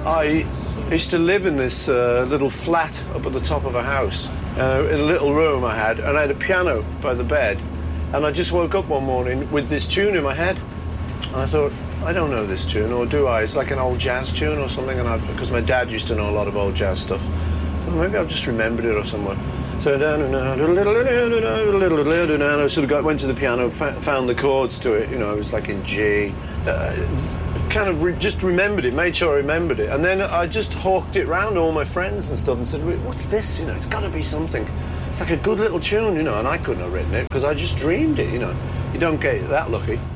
I used to live in this little flat up at the top of a house, in a little room I had a piano by the bed, and I just woke up one morning with this tune in my head, and I thought, I don't know this tune, or do I? It's like an old jazz tune or something, and because my dad used to know a lot of old jazz stuff. Well, maybe I've just remembered it or somewhere. So I sort of went to the piano, found the chords to it, you know, it was like in G. Kind of just remembered it, made sure I remembered it. And then I just hawked it round to all my friends and stuff and said, what's this? You know, it's got to be something. It's like a good little tune, you know, and I couldn't have written it because I just dreamed it, you know. You don't get that lucky.